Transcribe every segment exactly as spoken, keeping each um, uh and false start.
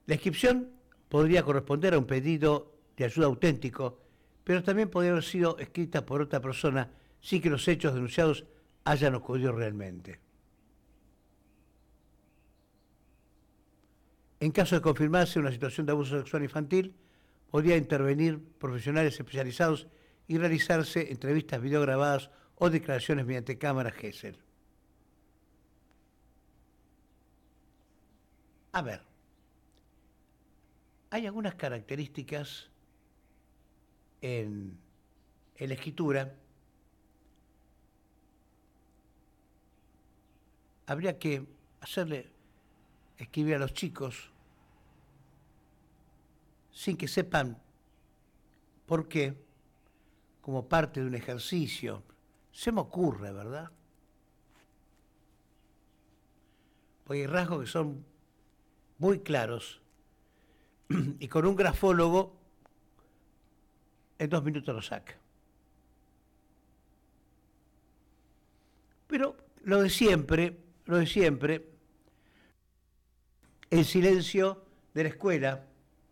La inscripción podría corresponder a un pedido de ayuda auténtico, pero también podría haber sido escrita por otra persona sin que los hechos denunciados hayan ocurrido realmente. En caso de confirmarse una situación de abuso sexual infantil, podría intervenir profesionales especializados y realizarse entrevistas videograbadas o declaraciones mediante cámara Gesell. A ver, hay algunas características en, en la escritura. Habría que hacerle escribir a los chicos sin que sepan por qué, como parte de un ejercicio. Se me ocurre, ¿verdad? Porque hay rasgos que son muy claros y con un grafólogo en dos minutos lo saca. Pero lo de siempre, lo de siempre, el silencio de la escuela,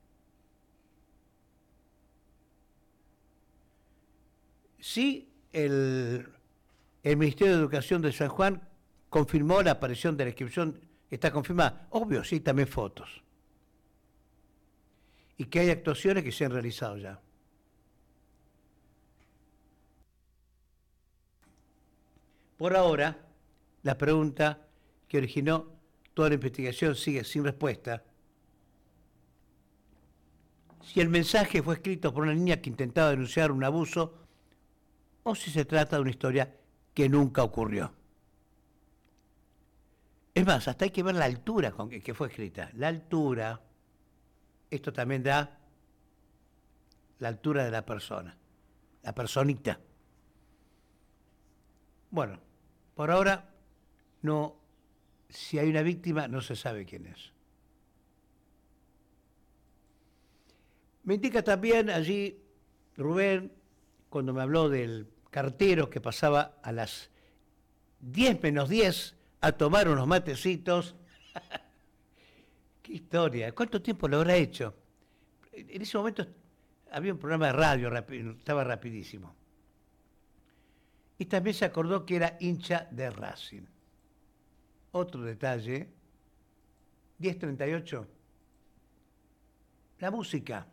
sí, el, el Ministerio de Educación de San Juan confirmó la aparición de la inscripción, está confirmada, obvio, sí, también fotos. Y que hay actuaciones que se han realizado ya. Por ahora, la pregunta que originó toda la investigación sigue sin respuesta. Si el mensaje fue escrito por una niña que intentaba denunciar un abuso o si se trata de una historia que nunca ocurrió. Es más, hasta hay que ver la altura con que fue escrita. La altura, esto también da la altura de la persona, la personita. Bueno, por ahora no, si hay una víctima no se sabe quién es. Me indica también allí Rubén, cuando me habló del cartero que pasaba a las diez menos diez a tomar unos matecitos. Qué historia, ¿cuánto tiempo lo habrá hecho? En ese momento había un programa de radio, estaba rapidísimo. Y también se acordó que era hincha de Racing. Otro detalle, diez treinta y ocho, la música.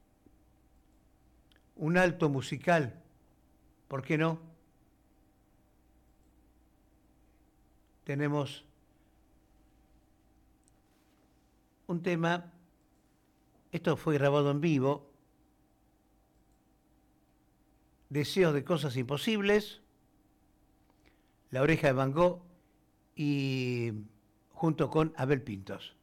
Un alto musical, ¿por qué no? Tenemos un tema, esto fue grabado en vivo, Deseos de cosas imposibles, La oreja de Van Gogh y junto con Abel Pintos.